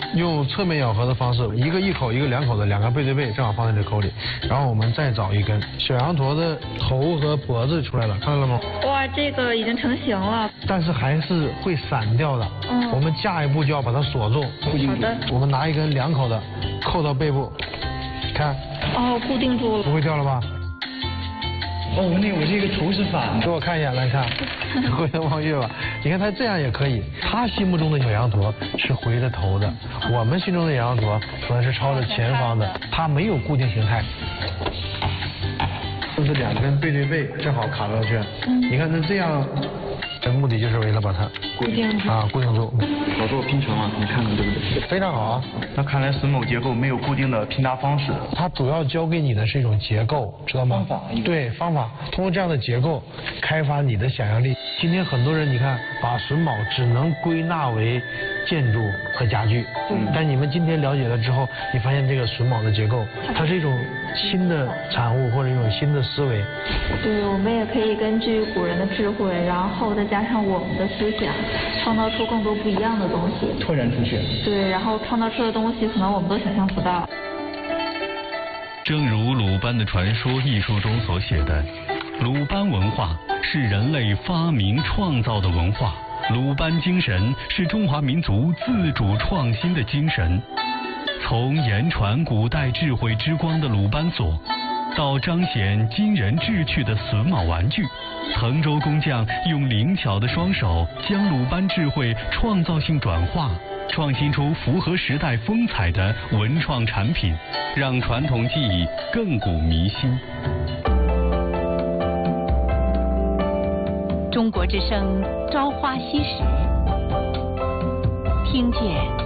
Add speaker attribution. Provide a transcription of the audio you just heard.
Speaker 1: 用侧面咬合的方式，一个一口一个两口的，两个背对背，正好放在这口里。然后我们再找一根小羊驼的头和脖子出来了，看到了吗？
Speaker 2: 哇，这个已经成型了，
Speaker 1: 但是还是会散掉的。我们下一步就要把它锁住。
Speaker 2: 好的。
Speaker 1: 我们拿一根两口的，扣到背部，看。
Speaker 2: 哦，固定住了。
Speaker 1: 不会掉了吧？
Speaker 3: 哦，我这个头是反的。
Speaker 1: 给我看一眼来看，回头望月吧。你看他这样也可以。他心目中的小羊驼是回着头的，我们心中的小羊驼可能是朝着前方的，它没有固定形态。就是两根背对背，正好卡到这。你看那这样。目的就是为了把它
Speaker 2: 固定住
Speaker 1: 固定住。
Speaker 3: 老做拼成了，你看看对不对？
Speaker 1: 非常好。
Speaker 3: 那看来榫卯结构没有固定的拼搭方式。
Speaker 1: 它主要教给你的是一种结构，知道吗？
Speaker 3: 方法。
Speaker 1: 对，方法。通过这样的结构，开发你的想象力。今天很多人，你看，把榫卯只能归纳为建筑和家具。但你们今天了解了之后，你发现这个榫卯的结构，它是一种新的产物或者一种新的思维。
Speaker 2: 对，我们也可以根据古人的智慧，然后再加上我们的思想，创造出更多不一样的东西，
Speaker 3: 拓展出去。
Speaker 2: 对，然后创造出的东西可能我们都想象不到。
Speaker 4: 正如鲁班的传说一书中所写的，鲁班文化是人类发明创造的文化，鲁班精神是中华民族自主创新的精神。从言传古代智慧之光的鲁班锁，到彰显惊人志趣的榫卯玩具，滕州工匠用灵巧的双手将鲁班智慧创造性转化，创新出符合时代风采的文创产品，让传统技艺亘古弥新。
Speaker 5: 中国之声《朝花夕拾》，听见